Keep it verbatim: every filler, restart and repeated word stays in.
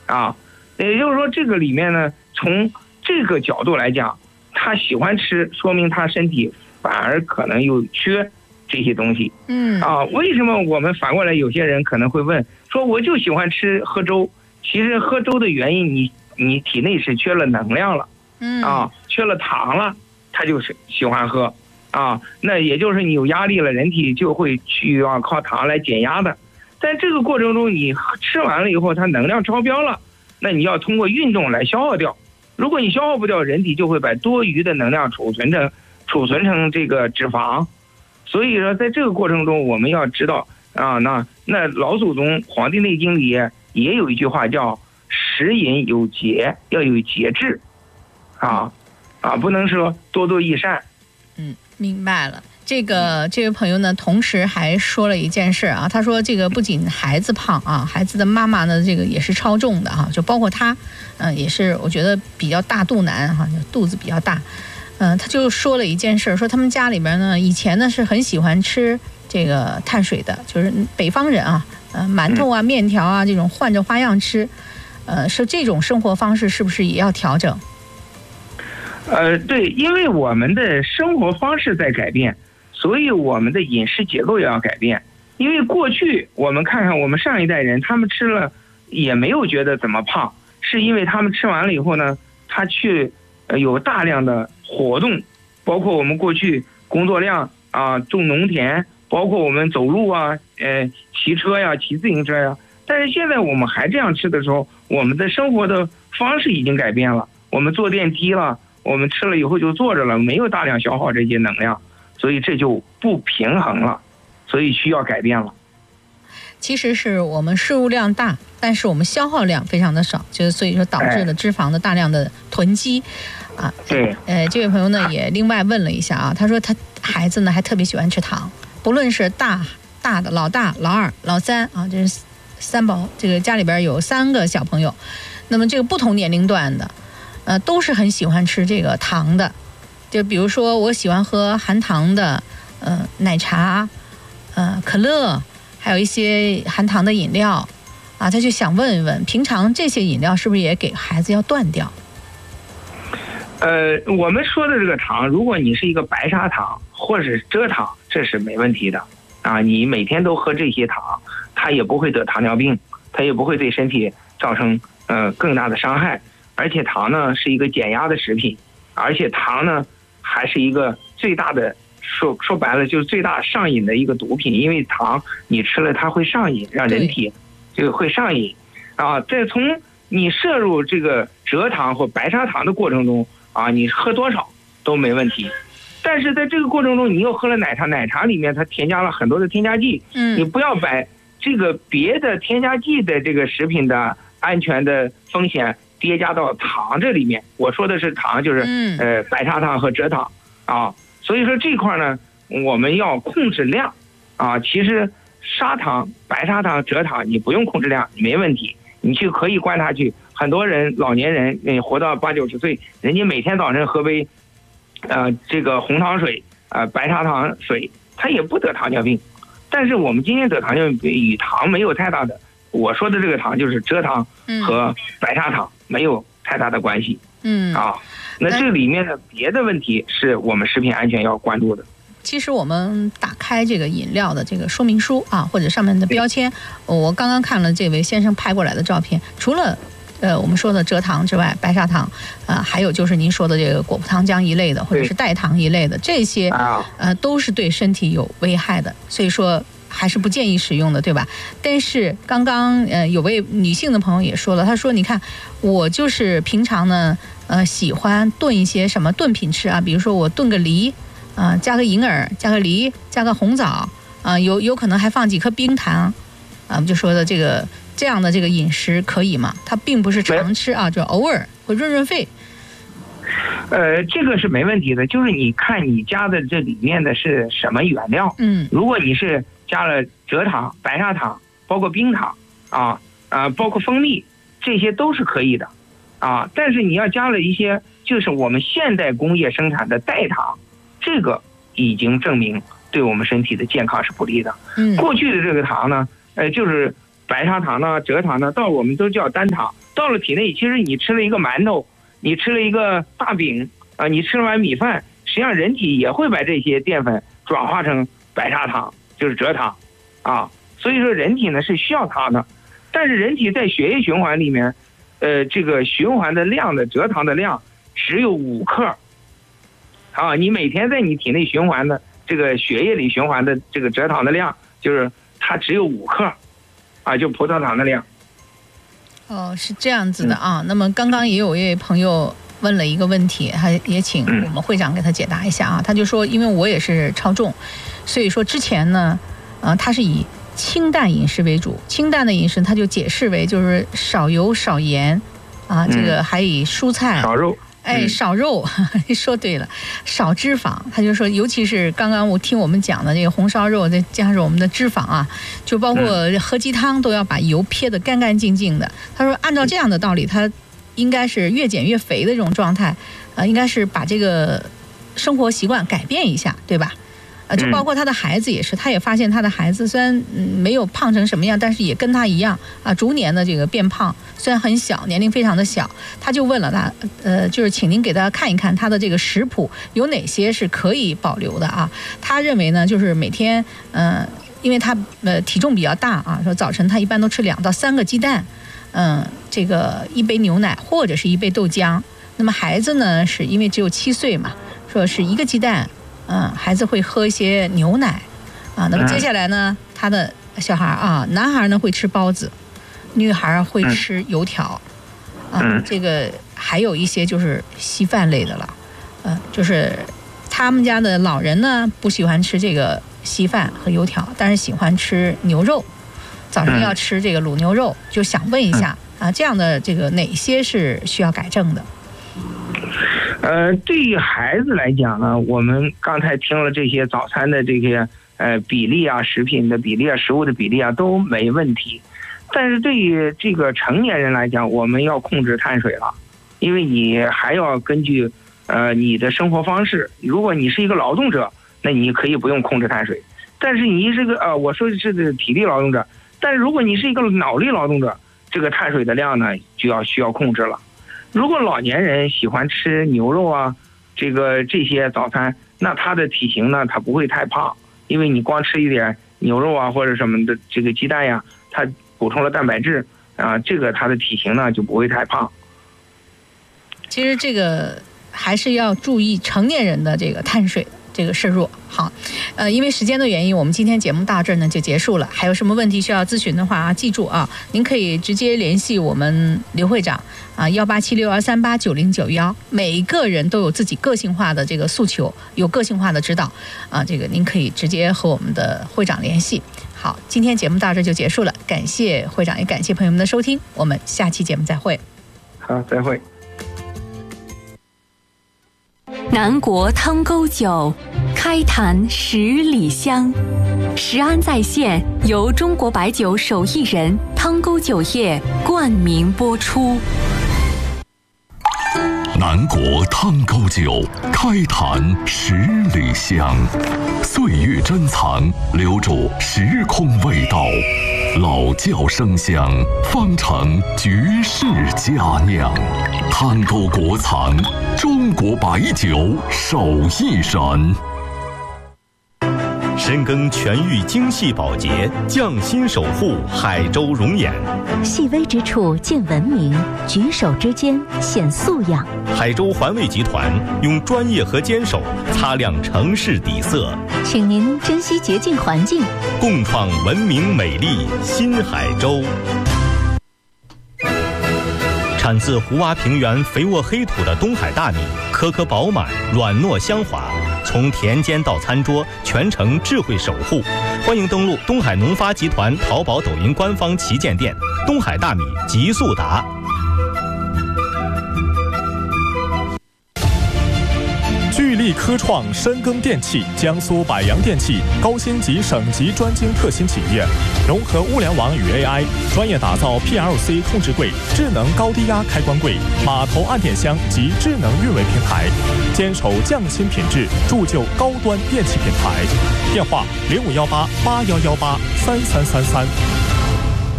啊。也就是说，这个里面呢，从这个角度来讲，他喜欢吃，说明他身体反而可能又缺这些东西。 嗯啊，为什么我们反过来有些人可能会问说，我就喜欢吃喝粥，其实喝粥的原因你，你你体内是缺了能量了， 嗯啊，缺了糖了，他就是喜欢喝啊。那也就是你有压力了，人体就会去要靠糖来减压的。在这个过程中，你吃完了以后，它能量超标了，那你要通过运动来消耗掉。如果你消耗不掉，人体就会把多余的能量储存成储存成这个脂肪。所以说，在这个过程中，我们要知道啊，那那老祖宗《黄帝内经》里也有一句话叫“食饮有节”，要有节制，啊啊，不能说多多益善。 嗯，明白了。这个这位朋友呢，同时还说了一件事啊，他说这个不仅孩子胖啊，孩子的妈妈呢，这个也是超重的哈、啊，就包括他，嗯、呃，也是我觉得比较大肚腩哈、啊，肚子比较大，嗯、呃，他就说了一件事，说他们家里边呢，以前呢是很喜欢吃这个碳水的，就是北方人啊，呃，馒头啊、面条啊这种换着花样吃，呃，说这种生活方式是不是也要调整？ 呃，对，因为我们的生活方式在改变。所以我们的饮食结构也要改变，因为过去我们看看我们上一代人，他们吃了也没有觉得怎么胖，是因为他们吃完了以后呢，他去呃有大量的活动，包括我们过去工作量啊，种农田，包括我们走路啊，呃骑车呀，骑自行车呀。但是现在我们还这样吃的时候，我们的生活的方式已经改变了，我们坐电梯了，我们吃了以后就坐着了，没有大量消耗这些能量。所以这就不平衡了，所以需要改变了。 其实是我们摄入量大，但是我们消耗量非常的少，就是所以说导致了脂肪的大量的囤积，哎、啊。 对。 呃，这位朋友呢也另外问了一下啊，他说他孩子呢还特别喜欢吃糖，不论是大大的老大、老二、老三啊，这是三宝，这个家里边有三个小朋友，那么这个不同年龄段的，呃，都是很喜欢吃这个糖的。就比如说，我喜欢喝含糖的，呃，奶茶，呃，可乐，还有一些含糖的饮料，啊，他就想问一问，平常这些饮料是不是也给孩子要断掉？ 呃，我们说的这个糖，如果你是一个白砂糖或者是蔗糖，这是没问题的啊。你每天都喝这些糖，它也不会得糖尿病，它也不会对身体造成呃更大的伤害。而且糖呢是一个减压的食品，而且糖呢。还是一个最大的说说白了就是最大上瘾的一个毒品，因为糖你吃了它会上瘾，让人体这个会上瘾啊。在从你摄入这个蔗糖或白砂糖的过程中啊，你喝多少都没问题。但是在这个过程中，你又喝了奶茶，奶茶里面它添加了很多的添加剂， 嗯， 你不要把这个别的添加剂的这个食品的安全的风险叠加到糖这里面。我说的是糖，就是呃白砂糖和蔗糖啊。所以说这块呢，我们要控制量啊。其实砂糖、白砂糖、蔗糖你不用控制量，没问题。你去可以观察去，很多人老年人，你活到八九十岁，人家每天早晨喝杯呃这个红糖水啊、呃、白砂糖水，他也不得糖尿病。但是我们今天得糖尿病与糖没有太大的，我说的这个糖就是蔗糖和白砂糖。嗯没有太大的关系， 嗯啊，那这里面的别的问题是我们食品安全要关注的。 其实我们打开这个饮料的这个说明书啊，或者上面的标签，我刚刚看了这位先生拍过来的照片，除了呃我们说的蔗糖之外，白砂糖啊、呃，还有就是您说的这个果葡糖浆一类的，或者是代糖一类的，这些呃都是对身体有危害的，所以说。还是不建议使用的，对吧？但是刚刚呃有位女性的朋友也说了，她说你看我就是平常呢呃喜欢炖一些什么炖品吃啊，比如说我炖个梨啊、呃，加个银耳，加个梨，加个红枣啊、呃，有有可能还放几颗冰糖啊，我们就说的这个这样的这个饮食可以吗？它并不是常吃啊，就偶尔会润润肺。 呃，这个是没问题的，就是你看你加的这里面的是什么原料。 嗯， 如果你是加了蔗糖、白砂糖，包括冰糖啊啊，包括蜂蜜，这些都是可以的啊。但是你要加了一些，就是我们现代工业生产的代糖，这个已经证明对我们身体的健康是不利的。 嗯， 过去的这个糖呢，呃，就是白砂糖呢、蔗糖呢，到我们都叫单糖，到了体内，其实你吃了一个馒头，你吃了一个大饼啊，你吃了碗米饭，实际上人体也会把这些淀粉转化成白砂糖，就是蔗糖啊。所以说人体呢是需要它的，但是人体在血液循环里面，呃，这个循环的量的蔗糖的量只有五克啊，你每天在你体内循环的这个血液里循环的这个蔗糖的量，就是它只有五克啊，就葡萄糖的量。 哦，是这样子的啊。嗯、那么刚刚也有一位朋友问了一个问题，他也请我们会长给他解答一下啊。他就说，因为我也是超重，所以说之前呢，呃，他是以清淡饮食为主，清淡的饮食他就解释为就是少油少盐啊，这个还以蔬菜、 少肉。 哎，少肉，说对了，少脂肪。他就说，尤其是刚刚我听我们讲的这个红烧肉，再加上我们的脂肪啊，就包括喝鸡汤都要把油撇得干干净净的。他说，按照这样的道理，他应该是越减越肥的这种状态，呃，应该是把这个生活习惯改变一下，对吧？呃，就包括他的孩子也是，他也发现他的孩子虽然没有胖成什么样，但是也跟他一样啊，逐年的这个变胖，虽然很小，年龄非常的小，他就问了他，呃，就是请您给他看一看他的这个食谱有哪些是可以保留的啊？他认为呢，就是每天，嗯、呃，因为他呃体重比较大啊，说早晨他一般都吃两到三个鸡蛋，嗯、呃，这个一杯牛奶或者是一杯豆浆。那么孩子呢，是因为只有七岁嘛，说是一个鸡蛋。嗯，孩子会喝一些牛奶，啊，那么接下来呢，他的小孩啊，男孩呢会吃包子，女孩会吃油条，啊，这个还有一些就是稀饭类的了，嗯、呃，就是他们家的老人呢不喜欢吃这个稀饭和油条，但是喜欢吃牛肉，早上要吃这个卤牛肉，就想问一下啊，这样的这个哪些是需要改正的？ 呃，对于孩子来讲呢，我们刚才听了这些早餐的这些呃比例啊，食品的比例啊，食物的比例啊都没问题，但是对于这个成年人来讲，我们要控制碳水了，因为你还要根据呃你的生活方式，如果你是一个劳动者，那你可以不用控制碳水，但是你是个呃我说的是个体力劳动者，但是如果你是一个脑力劳动者，这个碳水的量呢就要需要控制了。如果老年人喜欢吃牛肉啊，这个这些早餐，那他的体型呢，他不会太胖，因为你光吃一点牛肉啊或者什么的这个鸡蛋呀，它补充了蛋白质啊，这个他的体型呢就不会太胖。 其实这个还是要注意成年人的这个碳水这个摄入。好，呃，因为时间的原因，我们今天节目到这儿呢就结束了。还有什么问题需要咨询的话，记住啊，您可以直接联系我们刘会长啊，幺八七六二三八九零九幺。每一个人都有自己个性化的这个诉求，有个性化的指导啊，这个您可以直接和我们的会长联系。好，今天节目到这儿就结束了，感谢会长，也感谢朋友们的收听，我们下期节目再会。 好，再会。 南国汤沟酒，开坛十里香。食安在线由中国白酒手艺人汤沟酒业冠名播出。 南国汤沟酒，开坛十里香。岁月珍藏，留住时空味道。老窖生香，方成绝世佳酿。汤沟国藏，中国白酒手艺人。 深耕全域精细保洁，匠心守护海州容颜。 细微之处见文明，举手之间显素养。 海州环卫集团用专业和坚守擦亮城市底色， 请您珍惜洁净环境， 共创文明美丽新海州。产自胡洼平原肥沃黑土的东海大米，颗颗饱满，软糯香滑，从田间到餐桌，全程智慧守护。欢迎登录东海农发集团淘宝、抖音官方旗舰店，东海大米极速达。 聚力科创深耕电器，江苏百洋电器高星级省级专精特新企业，融合物联网与 A I， 专业打造 P L C 控制柜、智能高低压开关柜、码头按电箱及智能运维平台，坚守匠心品质，铸就高端电器品牌。电话零五幺八八幺幺八三三三三。